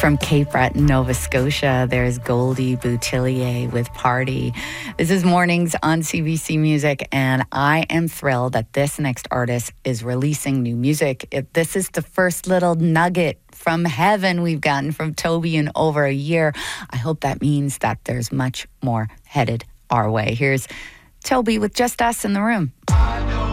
From Cape Breton, Nova Scotia, there's Goldie Boutillier with Party. This is Mornings on CBC Music, and I am thrilled that this next artist is releasing new music. This is the first little nugget from heaven we've gotten from Toby in over a year. I hope that means that there's much more headed our way. Here's Toby with Just Us in the Room.